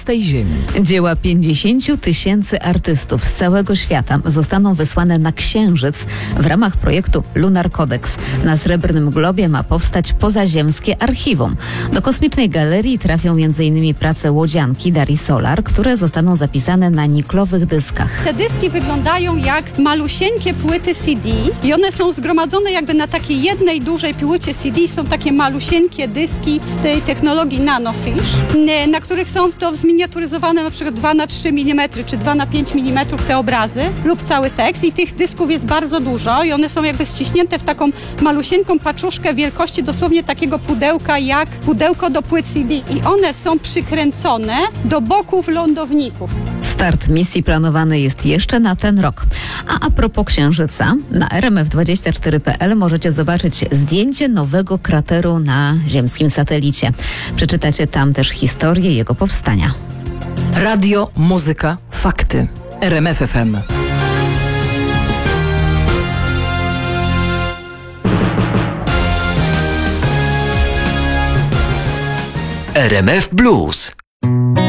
pustej ziemi. Dzieła 50 tysięcy artystów z całego świata zostaną wysłane na Księżyc w ramach projektu Lunar Codex. Na Srebrnym Globie ma powstać pozaziemskie archiwum. Do kosmicznej galerii trafią m.in. prace łodzianki Darii Solar, które zostaną zapisane na niklowych dyskach. Te dyski wyglądają jak malusieńkie płyty CD i one są zgromadzone jakby na takiej jednej dużej płycie CD. Są takie malusieńkie dyski z tej technologii nanofish, na których są to zminiaturyzowane na przykład 2x3 mm czy 2x5 mm te obrazy lub cały tekst i tych dysków jest bardzo dużo i one są jakby ściśnięte w taką malusieńką paczuszkę wielkości dosłownie takiego pudełka jak pudełko do płyt CD i one są przykręcone do boków lądowników. Start misji planowany jest jeszcze na ten rok. A propos Księżyca, na rmf24.pl możecie zobaczyć zdjęcie nowego krateru na ziemskim satelicie. Przeczytacie tam też historię jego powstania. Radio, muzyka, fakty. RMF FM. RMF Blues.